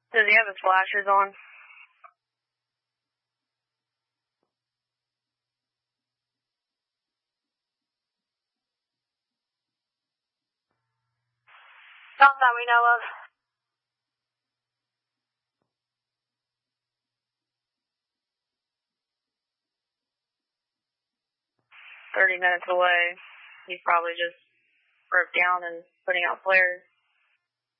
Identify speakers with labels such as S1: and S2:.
S1: Does he have his flashers on?
S2: Not that we know of.
S1: "30 minutes away. He's probably just broke down and putting out flares."